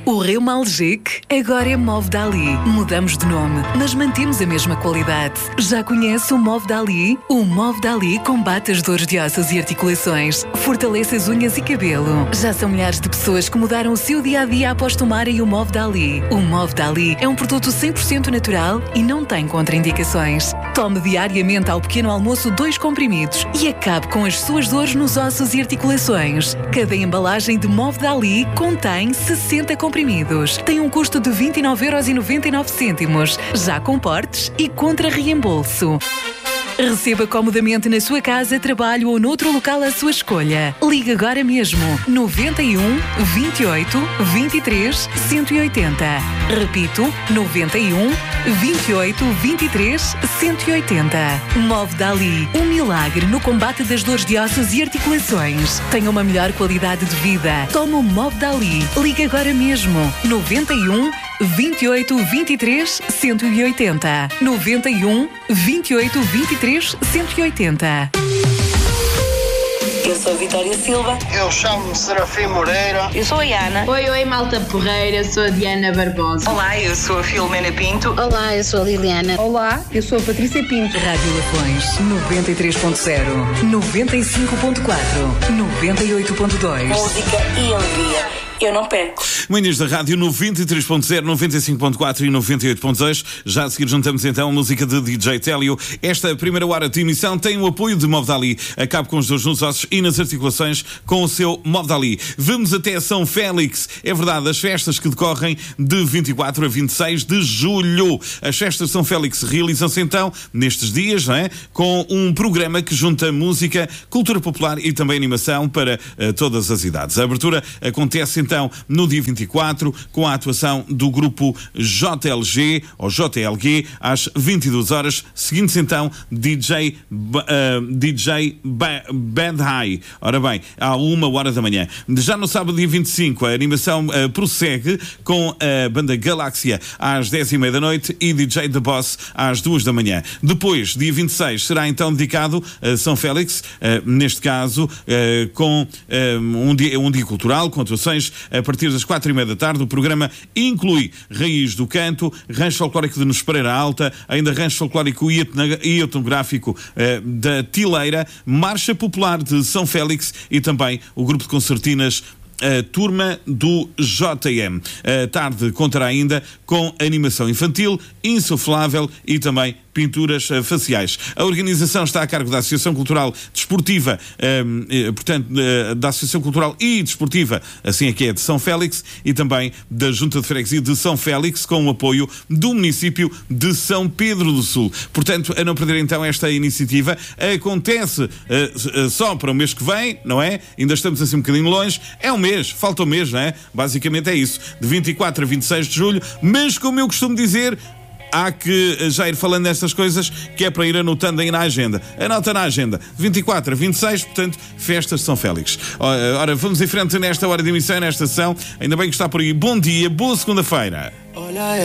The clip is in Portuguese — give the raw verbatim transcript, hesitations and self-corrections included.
O Reumalgic agora é Movdali. Mudamos de nome, mas mantemos a mesma qualidade. Já conhece o Movdali? O Movdali combate as dores de ossos e articulações, fortalece as unhas e cabelo. Já são milhares de pessoas que mudaram o seu dia-a-dia após tomarem o Movdali. O Movdali é um produto cem por cento natural e não tem contraindicações. Tome diariamente ao pequeno almoço dois comprimidos e acabe com as suas dores nos ossos e articulações. Cada embalagem de Movdali contém sessenta comprimidos. Tem um custo de vinte e nove euros e noventa e nove cêntimos, já com portes e contra reembolso. Receba comodamente na sua casa, trabalho ou noutro local à sua escolha. Ligue agora mesmo noventa e um, vinte e oito, vinte e três, cento e oitenta. Repito, noventa e um, vinte e oito, vinte e três, cento e oitenta. Movdali, um milagre no combate das dores de ossos e articulações. Tenha uma melhor qualidade de vida. Tome o Movdali. Ligue agora mesmo noventa e um, vinte e oito, vinte e três, cento e oitenta. noventa e um, vinte e oito, vinte e três, cento e oitenta. Eu sou a Vitória Silva. Eu chamo-me Serafim Moreira. Eu sou a Ana. Oi, oi, malta porreira. Eu sou a Diana Barbosa. Olá, eu sou a Filomena Pinto. Olá, eu sou a Liliana. Olá, eu sou a Patrícia Pinto. Rádio Lafões noventa e três ponto zero, noventa e cinco ponto quatro, noventa e oito ponto dois. Música e alegria. Eu não perco. Manhãs da Rádio noventa e três ponto zero, noventa e cinco ponto quatro e noventa e oito ponto dois. Já a seguir juntamos então a música de D J Télio. Esta primeira hora de emissão tem o apoio de Movdali. Acabe com os dores nos ossos e nas articulações com o seu Movdali. Vamos até São Félix. É verdade, as festas que decorrem de vinte e quatro a vinte e seis de julho. As festas de São Félix realizam-se então nestes dias, não é? Com um programa que junta música, cultura popular e também animação para uh, todas as idades. A abertura acontece então Então, no dia vinte e quatro, com a atuação do grupo J L G, ou J L G, às vinte e duas horas, seguindo-se então D J, uh, D J Bad High. Ora bem, à uma hora da manhã. Já no sábado, dia vinte e cinco, a animação uh, prossegue com a banda Galáxia às dez e meia da noite e D J The Boss às duas da manhã. Depois, dia vinte e seis, será então dedicado a São Félix, uh, neste caso, uh, com uh, um, dia, um dia cultural, com atuações a partir das quatro e meia da tarde. O programa inclui Raiz do Canto, Rancho Folclórico de Nespereira Alta, ainda Rancho Folclórico e Etnográfico eh, da Tileira, Marcha Popular de São Félix e também o grupo de concertinas a turma do J M. A tarde contará ainda com animação infantil, insuflável e também pinturas uh, faciais. A organização está a cargo da Associação Cultural Desportiva, um, eh, portanto, uh, da Associação Cultural e Desportiva, assim é que é, de São Félix, e também da Junta de Freguesia de São Félix, com o apoio do município de São Pedro do Sul. Portanto, a não perder então esta iniciativa, acontece uh, uh, só para o mês que vem, não é? Ainda estamos assim um bocadinho longe, é um mês, falta um mês, não é? Basicamente é isso, de vinte e quatro a vinte e seis de julho, mas como eu costumo dizer, há que já ir falando nestas coisas, que é para ir anotando aí na agenda. Anota na agenda. vinte e quatro a vinte e seis, portanto, festas de São Félix. Ora, vamos em frente nesta hora de emissão, nesta sessão. Ainda bem que está por aí. Bom dia, boa segunda-feira.